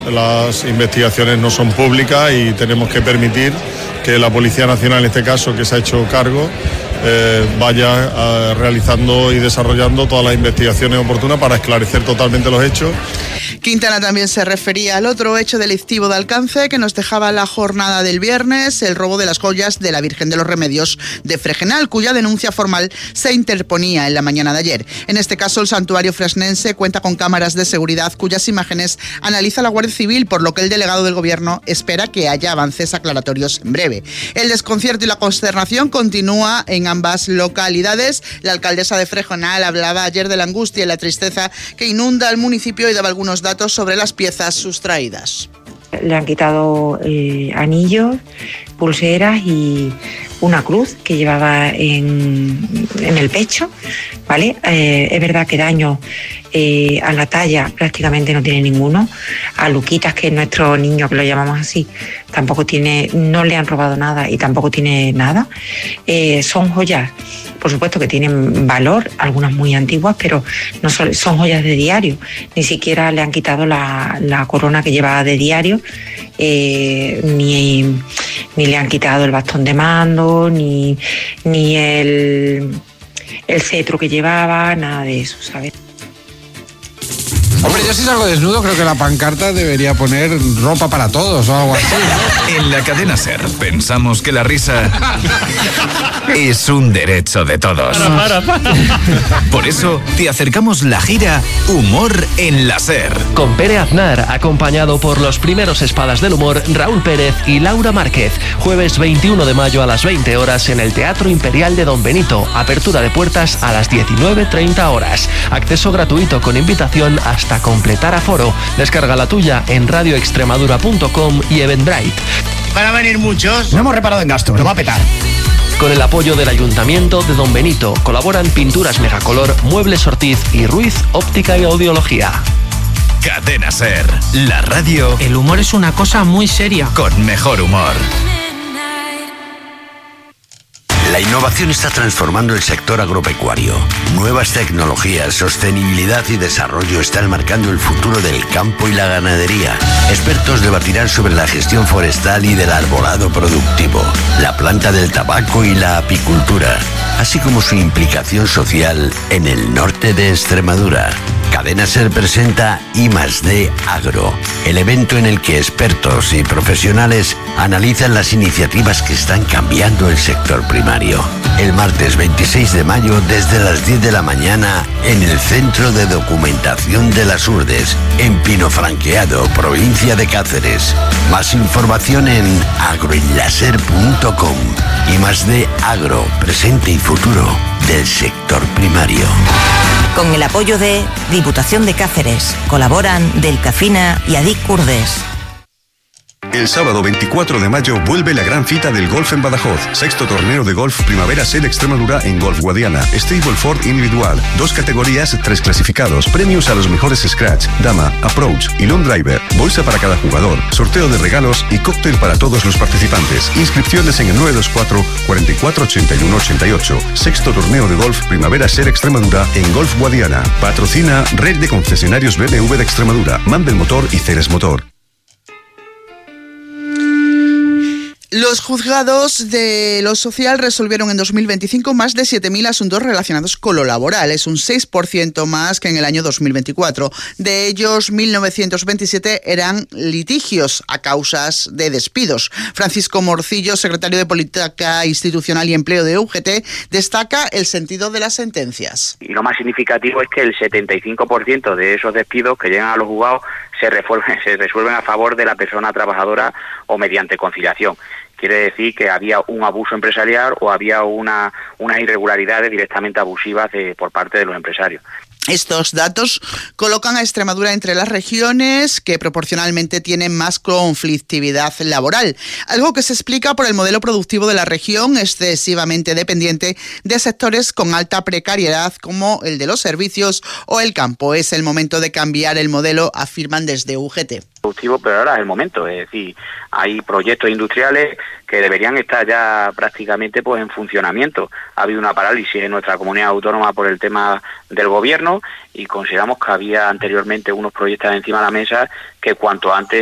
Las investigaciones no son públicas y tenemos que permitir que la Policía Nacional, en este caso, que se ha hecho cargo, vaya realizando y desarrollando todas las investigaciones oportunas para esclarecer totalmente los hechos. Quintana también se refería al otro hecho delictivo de alcance que nos dejaba la jornada del viernes, el robo de las joyas de la Virgen de los Remedios de Fregenal, cuya denuncia formal se interponía en la mañana de ayer. En este caso, el santuario fresnense cuenta con cámaras de seguridad cuyas imágenes analiza la Guardia Civil, por lo que el delegado del Gobierno espera que haya avances aclaratorios en breve. El desconcierto y la consternación continúa en ambas localidades. La alcaldesa de Fregenal hablaba ayer de la angustia y la tristeza que inunda al municipio y daba algunos datos sobre las piezas sustraídas. Le han quitado anillos, pulseras y una cruz que llevaba en el pecho, ¿vale? Es verdad que daño a la talla prácticamente no tiene ninguno. A Luquitas, que es nuestro niño, que lo llamamos así, tampoco tiene, no le han robado nada y tampoco tiene nada. Son joyas, por supuesto, que tienen valor, algunas muy antiguas, pero no son joyas de diario. Ni siquiera le han quitado la corona que llevaba de diario, ni le han quitado el bastón de mando, ni el cetro que llevaba, nada de eso, ¿sabes? Hombre, yo si salgo desnudo creo que la pancarta debería poner ropa para todos o algo así, ¿no? En la cadena SER pensamos que la risa es un derecho de todos. Para. Por eso te acercamos la gira Humor en la SER. Con Pere Aznar, acompañado por los primeros espadas del humor, Raúl Pérez y Laura Márquez. Jueves 21 de mayo a las 20 horas en el Teatro Imperial de Don Benito. Apertura de puertas a las 19:30 horas. Acceso gratuito con invitación hasta completar aforo. Descarga la tuya en radioextremadura.com y Eventbrite. Van a venir muchos. No hemos reparado en gastos, lo va a petar. Con el apoyo del Ayuntamiento de Don Benito colaboran Pinturas Megacolor, Muebles Ortiz y Ruiz Óptica y Audiología. Cadena SER, la radio. El humor es una cosa muy seria. Con mejor humor. La innovación está transformando el sector agropecuario. Nuevas tecnologías, sostenibilidad y desarrollo están marcando el futuro del campo y la ganadería. Expertos debatirán sobre la gestión forestal y del arbolado productivo, la planta del tabaco y la apicultura, así como su implicación social en el norte de Extremadura. Cadena SER presenta I+D Agro, el evento en el que expertos y profesionales analizan las iniciativas que están cambiando el sector primario. El martes 26 de mayo desde las 10 de la mañana en el Centro de Documentación de las Urdes, en Pinofranqueado, provincia de Cáceres. Más información en agroenlaser.com. I+D Agro, presente y futuro del sector primario. Con el apoyo de Diputación de Cáceres, colaboran Delcafina y Adic Curdes. El sábado 24 de mayo vuelve la gran cita del golf en Badajoz. 6º torneo de golf Primavera SER Extremadura en Golf Guadiana. Stableford individual. 2 categorías, 3 clasificados. Premios a los mejores scratch, dama, approach y long driver. Bolsa para cada jugador. Sorteo de regalos y cóctel para todos los participantes. Inscripciones en el 924 44 81 88. 6º torneo de golf Primavera SER Extremadura en Golf Guadiana. Patrocina Red de Concesionarios BMW de Extremadura. Mandel Motor y Ceres Motor. Los juzgados de lo social resolvieron en 2025 más de 7.000 asuntos relacionados con lo laboral. Es un 6% más que en el año 2024. De ellos, 1.927 eran litigios a causas de despidos. Francisco Morcillo, secretario de Política Institucional y Empleo de UGT, destaca el sentido de las sentencias. Y lo más significativo es que el 75% de esos despidos que llegan a los juzgados se resuelven a favor de la persona trabajadora o mediante conciliación. Quiere decir que había un abuso empresarial o había unas irregularidades directamente abusivas por parte de los empresarios. Estos datos colocan a Extremadura entre las regiones que proporcionalmente tienen más conflictividad laboral, algo que se explica por el modelo productivo de la región, excesivamente dependiente de sectores con alta precariedad como el de los servicios o el campo. Es el momento de cambiar el modelo, afirman desde UGT. productivo, pero ahora es el momento. Es decir, hay proyectos industriales que deberían estar ya prácticamente pues en funcionamiento. Ha habido una parálisis en nuestra comunidad autónoma por el tema del gobierno y consideramos que había anteriormente unos proyectos encima de la mesa que cuanto antes